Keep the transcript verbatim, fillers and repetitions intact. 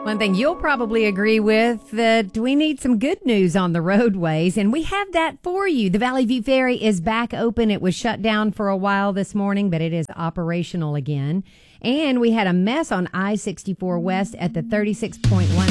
One thing you'll probably agree with, that we need some good news on the roadways, and we have that for you. The Valley View Ferry is back open. It was shut down for a while this morning, but it is operational again. And we had a mess on I sixty-four West at the thirty-six point one